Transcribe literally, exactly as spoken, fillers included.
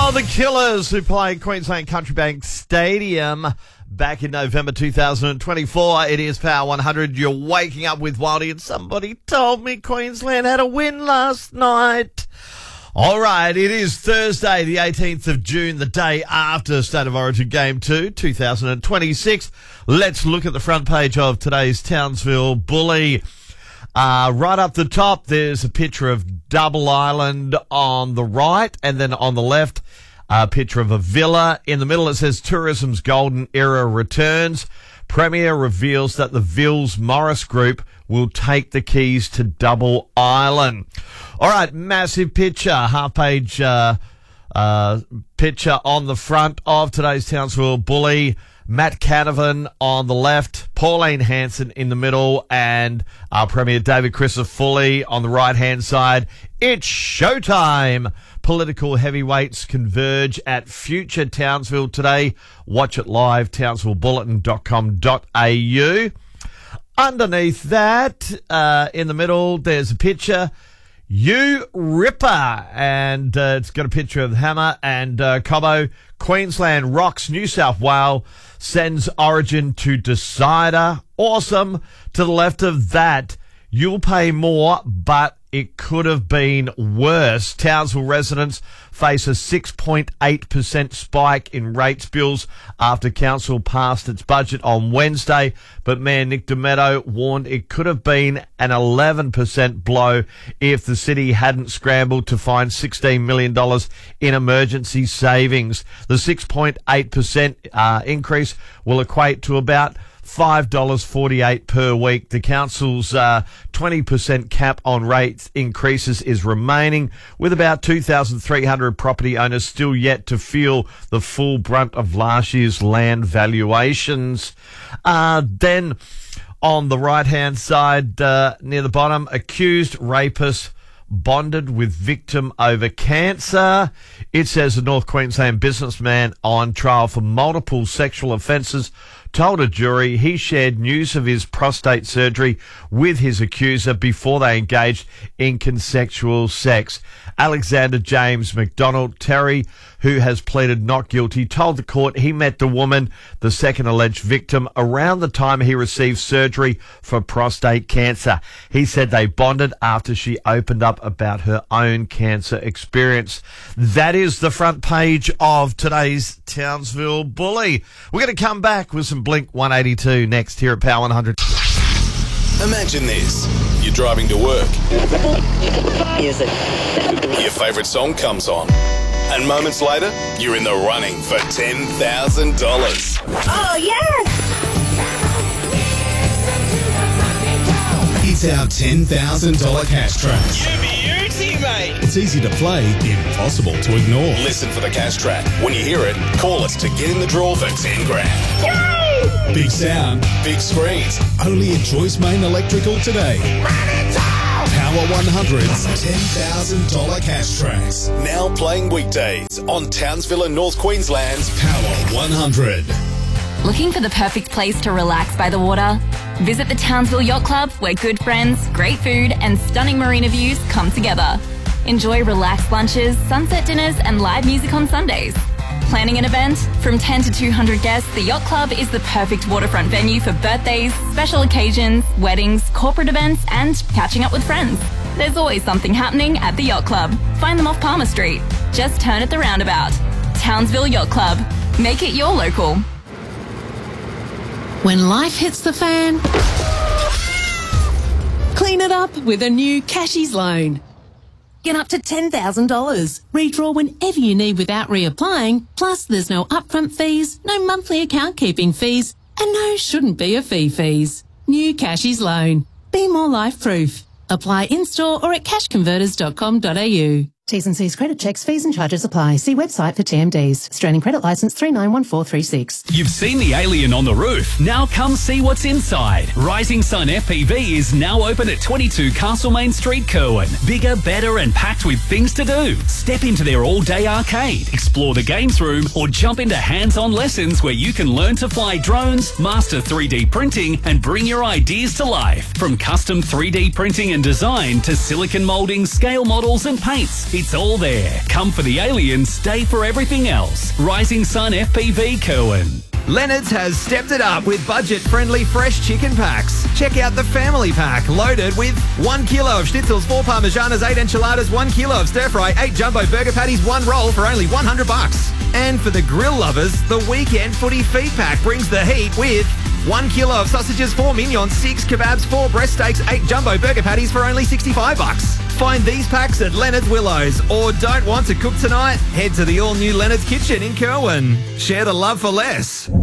Oh, the Killers, who played Queensland Country Bank Stadium back in November two thousand twenty-four. It is Power one hundred. You're waking up with Wildy, and somebody told me Queensland had a win last night. All right, it is Thursday, the eighteenth of June, the day after State of Origin Game two, two thousand twenty-six. Let's look at the front page of today's Townsville Bully. Uh, right up the top, there's a picture of Double Island on the right, and then on the left, a picture of a villa. In the middle, it says Tourism's Golden Era returns. Premier reveals that the Vils Morris Group will take the keys to Double Island. All right, massive picture, half-page uh, uh, picture on the front of today's Townsville Bully. Matt Canavan on the left, Pauline Hanson in the middle, and our Premier David Crisafulli on the right-hand side. It's showtime! Political heavyweights converge at Future Townsville today. Watch it live, townsville bulletin dot com dot a u. Underneath that, uh, in the middle, there's a picture. You Ripper, and uh, it's got a picture of Hammer and uh, Cobbo. Queensland rocks New South Wales, sends Origin to decider. Awesome. To the left of that, you'll pay more, but it could have been worse. Townsville residents face a six point eight percent spike in rates bills after council passed its budget on Wednesday, but Mayor Nick Demetto warned it could have been an eleven percent blow if the city hadn't scrambled to find sixteen million dollars in emergency savings. The six point eight percent uh, increase will equate to about five dollars forty-eight per week. The council's uh, twenty percent cap on rates increases is remaining, with about two thousand three hundred property owners still yet to feel the full brunt of last year's land valuations. Uh, then on the right-hand side, uh, near the bottom, accused rapist bonded with victim over cancer. It says a North Queensland businessman on trial for multiple sexual offences told a jury he shared news of his prostate surgery with his accuser before they engaged in consensual sex. Alexander James McDonald Terry, who has pleaded not guilty, told the court he met the woman, the second alleged victim, around the time he received surgery for prostate cancer. He said they bonded after she opened up about her own cancer experience. That is the front page of today's Townsville Bully. We're going to come back with some Blink one eighty-two next here at Power one hundred. Imagine this. You're driving to work. Music. Your favourite song comes on. And moments later, you're in the running for ten thousand dollars. Oh, yes! It's our ten thousand dollars cash track. You beauty, mate. It's easy to play, impossible to ignore. Listen for the cash track. When you hear it, call us to get in the draw for ten grand. Yay! Big sound, Big screens. only at Joyce Main Electrical today. Power one hundred's ten thousand dollars cash tracks. Now playing weekdays on Townsville and North Queensland's Power one hundred. Looking for the perfect place to relax by the water? Visit the Townsville Yacht Club, where good friends, great food and stunning marina views come together. Enjoy relaxed lunches, sunset dinners and live music on Sundays. Planning an event? From ten to two hundred guests, the Yacht Club is the perfect waterfront venue for birthdays, special occasions, weddings, corporate events and catching up with friends. There's always something happening at the Yacht Club. Find them off Palmer Street. Just turn at the roundabout. Townsville Yacht Club. Make it your local. When life hits the fan, clean it up with a new Cashies loan. Get up to ten thousand dollars. Redraw whenever you need without reapplying. Plus, there's no upfront fees, no monthly account keeping fees, and no shouldn't be a fee fees. New Cashies loan. Be more life proof. Apply in-store or at cash converters dot com dot a u. T's and C's credit checks, fees and charges apply. See website for T M Ds. Australian Credit Licence three nine one four three six. You've seen the alien on the roof. Now come see what's inside. Rising Sun F P V is now open at twenty-two Castlemaine Street, Kerwin. Bigger, better and packed with things to do. Step into their all-day arcade, explore the games room or jump into hands-on lessons where you can learn to fly drones, master three D printing and bring your ideas to life. From custom three D printing and design to silicon moulding, scale models and paints, It's all there. Come for the aliens, stay for everything else. Rising Sun F P V Kerwin. Leonard's has stepped it up with budget-friendly fresh chicken packs. Check out the family pack, loaded with one kilo of schnitzels, four parmesanas, eight enchiladas, one kilo of stir-fry, eight jumbo burger patties, one roll for only one hundred bucks. And for the grill lovers, the weekend footy feed pack brings the heat with one kilo of sausages, four mignons, six kebabs, four breast steaks, eight jumbo burger patties for only sixty-five bucks. Find these packs at Leonard's Willows. Or don't want to cook tonight? Head to the all-new Leonard's Kitchen in Kerwin. Share the love for less.